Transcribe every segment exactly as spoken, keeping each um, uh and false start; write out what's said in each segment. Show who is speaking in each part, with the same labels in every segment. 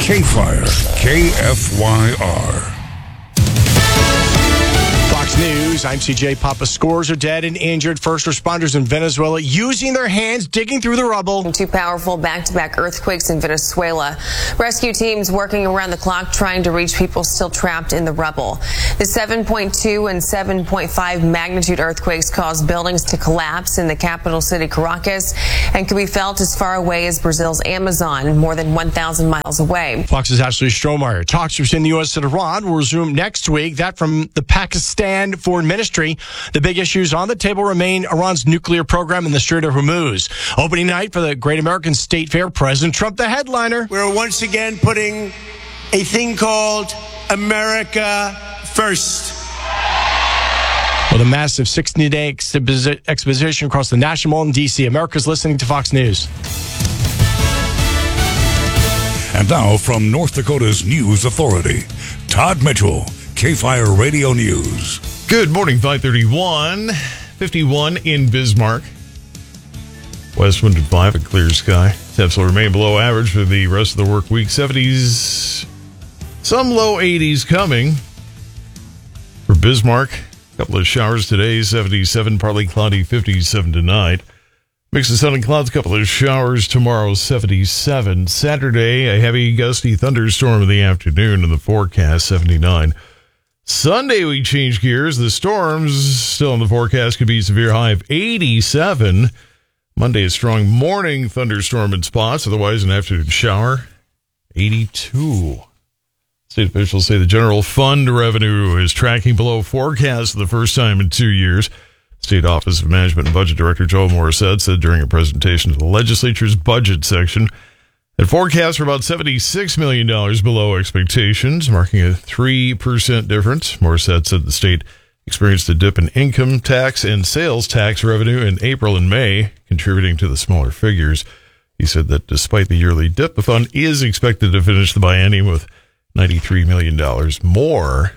Speaker 1: K-Fire, K F Y R.
Speaker 2: Fox News, I'm C J Papa. Scores are dead and injured. First responders in Venezuela using their hands, digging through the rubble.
Speaker 3: Two powerful back-to-back earthquakes in Venezuela. Rescue teams working around the clock trying to reach people still trapped in the rubble. The seven point two and seven point five magnitude earthquakes caused buildings to collapse in the capital city, Caracas, and could be felt as far away as Brazil's Amazon, more than one thousand miles away.
Speaker 2: Fox's Ashley Strohmeyer. Talks between the U S and Iran will resume next week. That from the Pakistan Foreign Ministry. The big issues on the table remain Iran's nuclear program in the Strait of Hormuz. Opening night for the Great American State Fair. President Trump, the headliner.
Speaker 4: We're once again putting a thing called America First.
Speaker 2: With a massive sixty-day exhibi- exposition across the National Mall in D C. America's listening to Fox News.
Speaker 1: And now from North Dakota's News Authority, Todd Mitchell, K-Fire Radio News.
Speaker 5: Good morning, five thirty-one, fifty-one in Bismarck. West wind at five, a clear sky. Temps will remain below average for the rest of the work week. seventies, some low eighties coming. For Bismarck, a couple of showers today, seventy-seven, partly cloudy, fifty-seven tonight. Mix of sun and clouds, a couple of showers tomorrow, seventy-seven. Saturday, a heavy gusty thunderstorm in the afternoon in the forecast, seventy-nine. Sunday, we change gears. The storms still in the forecast could be severe, high of eighty-seven. Monday, a strong morning thunderstorm in spots, otherwise an afternoon shower, eighty-two. State officials say the general fund revenue is tracking below forecast for the first time in two years. State Office of Management and Budget Director Joe Morissette said during a presentation to the legislature's budget section that forecasts are about seventy-six million dollars below expectations, marking a three percent difference. Morissette said the state experienced a dip in income tax and sales tax revenue in April and May, contributing to the smaller figures. He said that despite the yearly dip, the fund is expected to finish the biennium with ninety-three million dollars more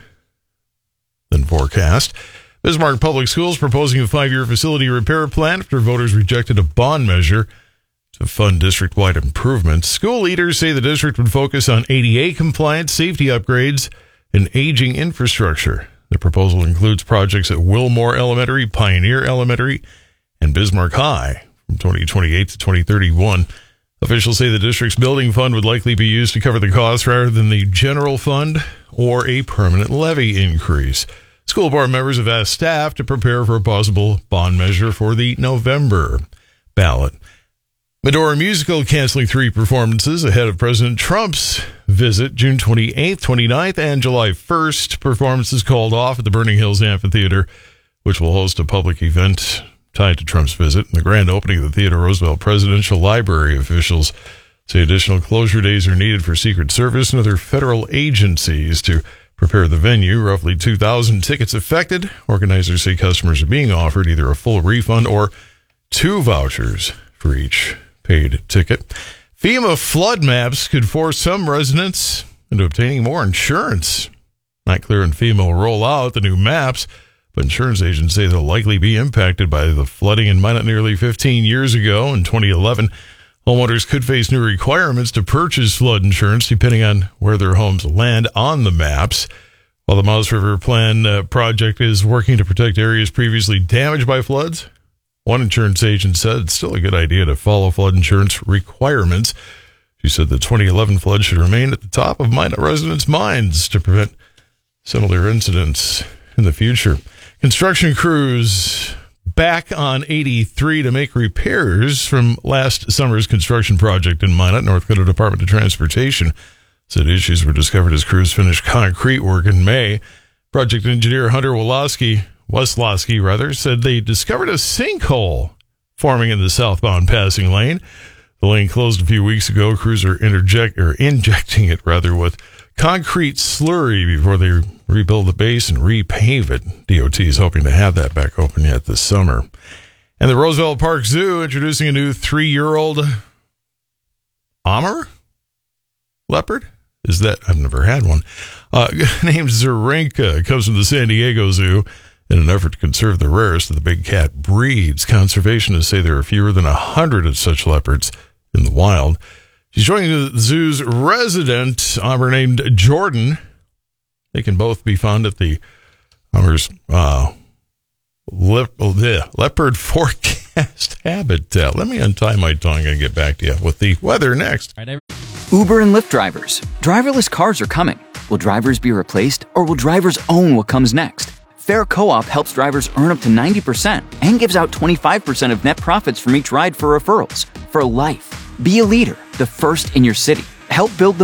Speaker 5: than forecast. Bismarck Public Schools proposing a five-year facility repair plan after voters rejected a bond measure to fund district-wide improvements. School leaders say the district would focus on A D A compliance, safety upgrades, and aging infrastructure. The proposal includes projects at Wilmore Elementary, Pioneer Elementary, and Bismarck High from twenty twenty-eight to twenty thirty-one. Officials say the district's building fund would likely be used to cover the cost rather than the general fund or a permanent levy increase. School board members have asked staff to prepare for a possible bond measure for the November ballot. Medora Musical canceling three performances ahead of President Trump's visit, June twenty-eighth, twenty-ninth, and July first. Performances called off at the Burning Hills Amphitheater, which will host a public event tied to Trump's visit. And the grand opening of the Theodore Roosevelt Presidential Library. Officials say additional closure days are needed for Secret Service and other federal agencies to prepare the venue. Roughly two thousand tickets affected. Organizers say customers are being offered either a full refund or two vouchers for each paid ticket. FEMA flood maps could force some residents into obtaining more insurance. Not clear when FEMA will roll out the new maps, but insurance agents say they'll likely be impacted by the flooding in Minot nearly fifteen years ago. In twenty eleven, homeowners could face new requirements to purchase flood insurance depending on where their homes land on the maps. While the Mouse River Plan uh, project is working to protect areas previously damaged by floods, one insurance agent said it's still a good idea to follow flood insurance requirements. She said the twenty eleven flood should remain at the top of Minot residents' minds to prevent similar incidents in the future. Construction crews back on eighty-three to make repairs from last summer's construction project in Minot. North Dakota Department of Transportation said issues were discovered as crews finished concrete work in May. Project engineer Hunter Woloski Weslowski, rather, said they discovered a sinkhole forming in the southbound passing lane. The lane closed a few weeks ago. Crews are interject or injecting it rather with concrete slurry before they rebuild the base and repave it. D O T is hoping to have that back open yet this summer. And the Roosevelt Park Zoo introducing a new three-year-old Amur leopard. Is that? I've never had one. Uh, named Zarenka. Comes from the San Diego Zoo. In an effort to conserve the rarest of the big cat breeds, conservationists say there are fewer than a hundred of such leopards in the wild. She's joining the zoo's resident Auburn named Jordan. They can both be found at the Aubur's uh, lep- the leopard forecast habitat. Let me untie my tongue and get back to you with the weather next.
Speaker 6: Uber and Lyft drivers. Driverless cars are coming. Will drivers be replaced, or will drivers own what comes next? Fair Co-op helps drivers earn up to ninety percent and gives out twenty-five percent of net profits from each ride for referrals. For life. Be a leader, the first in your city. Help build the